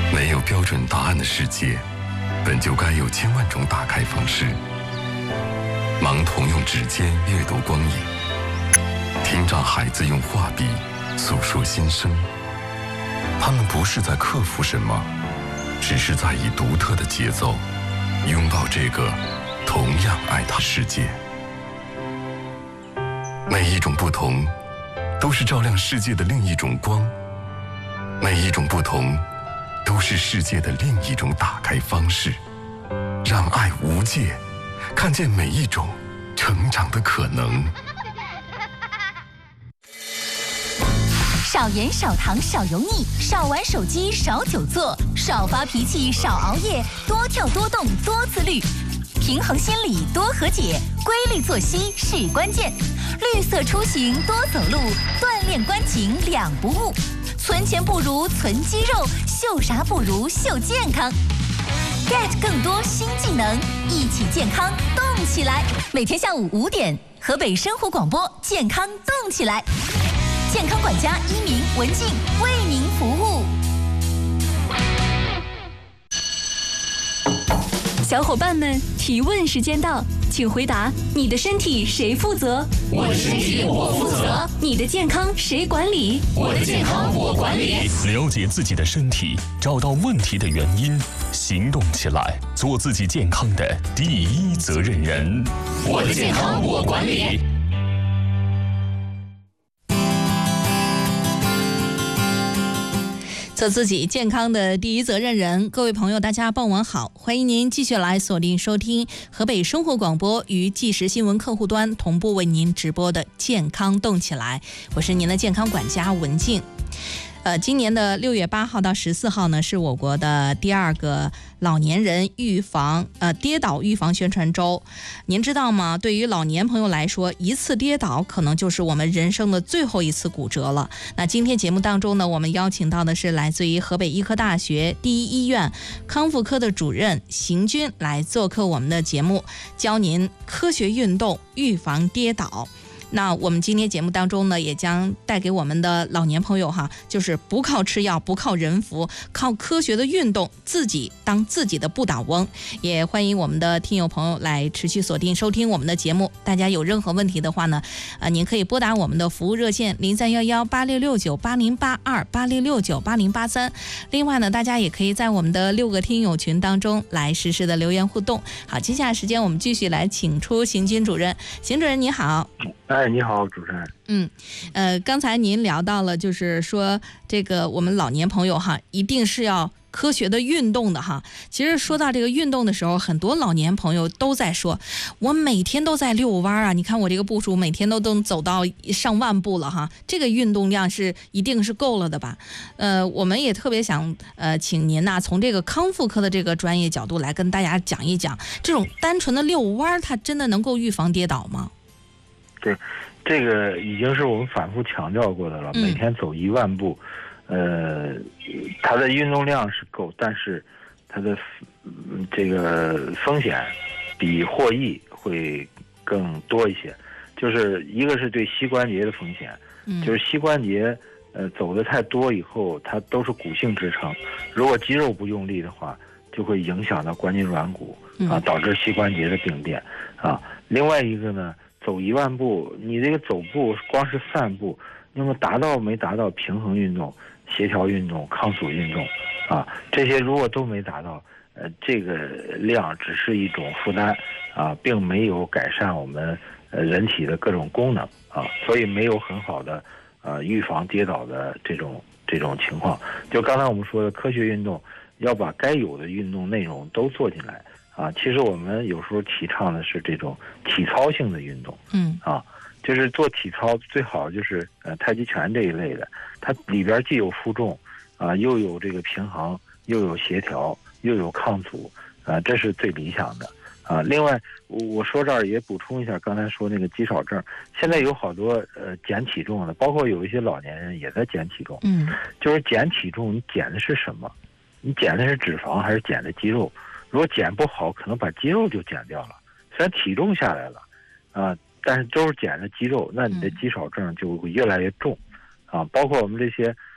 没有标准答案的世界，本就该有千万种打开方式。盲童用指尖阅读光影，听障孩子用画笔诉说心声。他们不是在克服什么，只是在以独特的节奏拥抱这个同样爱他世界。每一种不同，都是照亮世界的另一种光；每一种不同，都是世界的另一种打开方式。让爱无界，看见每一种成长的可能。 少盐少糖少油腻，少玩手机少久坐，少发脾气少熬夜，多跳多动多自律。平衡心理多和解，规律作息是关键。绿色出行多走路，锻炼关颈两不误。存钱不如存肌肉，秀啥不如秀健康。get 更多新技能，一起健康动起来。每天下午5点，河北生活广播健康动起来。健康管家一鸣、文静为您服务。小伙伴们，提问时间到，请回答：你的身体谁负责？ 我的身体我负责。 你的健康谁管理？ 我的健康我管理。 了解自己的身体，找到问题的原因，行动起来，做自己健康的第一责任人。 我的健康我管理。 做自己健康的第一责任人。各位朋友大家傍晚好，欢迎您继续来锁定收听河北生活广播与即时新闻客户端同步为您直播的健康动起来，我是您的健康管家文静。今年的6月8号到14号呢，是我国的第2个老年人跌倒预防宣传周。您知道吗？对于老年朋友来说，一次跌倒可能就是我们人生的最后一次骨折了。那今天节目当中呢，我们邀请到的是来自于河北医科大学第一医院康复科的主任邢军来做客我们的节目，教您科学运动预防跌倒。那我们今天节目当中呢，也将带给我们的老年朋友就是不靠吃药，不靠人服，靠科学的运动，自己当自己的不倒翁。也欢迎我们的听友朋友来持续锁定收听我们的节目。大家有任何问题的话呢，您可以拨打我们的服务热线03118669808286698083。另外呢，大家也可以在我们的6个听友群当中来实时的留言互动。好，接下来时间我们继续来请出邢军主任。邢主任你好。 你好，主持人。 刚才您聊到了，就是说这个我们老年朋友一定是要科学的运动的其实说到这个运动的时候，很多老年朋友都在说，我每天都在遛弯啊，你看我这个步数每天都走到上万步了这个运动量一定是够了的吧？我们也特别想请您从这个康复科的这个专业角度来跟大家讲一讲，这种单纯的遛弯它真的能够预防跌倒吗？ 对，这个已经是我们反复强调过的了。每天走1万步，它的运动量是够，但是它的这个风险比获益会更多一些。就是一个是对膝关节的风险，就是膝关节走得太多以后，它都是骨性支撑，如果肌肉不用力的话，就会影响到关节软骨导致膝关节的病变另外一个呢，走1万步，你这个走步光是散步，那么达到没达到平衡运动、协调运动、抗阻运动这些如果都没达到，这个量只是一种负担并没有改善我们人体的各种功能所以没有很好的预防跌倒的这种情况。就刚才我们说的科学运动，要把该有的运动内容都做进来其实我们有时候提倡的是这种体操性的运动就是做体操最好就是太极拳这一类的，它里边既有负重又有这个平衡，又有协调，又有抗阻这是最理想的另外我说这儿也补充一下，刚才说那个肌少症，现在有好多减体重的，包括有一些老年人也在减体重就是减体重，你减的是什么？你减的是脂肪还是减的肌肉？如果减不好，可能把肌肉就减掉了，虽然体重下来了但是都是减的肌肉，那你的肌少症就会越来越重包括我们这些